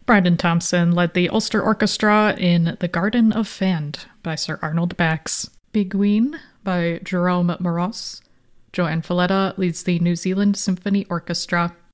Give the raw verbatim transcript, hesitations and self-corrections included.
Brandon Thompson led the Ulster Orchestra in The Garden of Fand by Sir Arnold Bax. Beguine by Jerome Moross. Joanne Falletta leads the New Zealand Symphony Orchestra.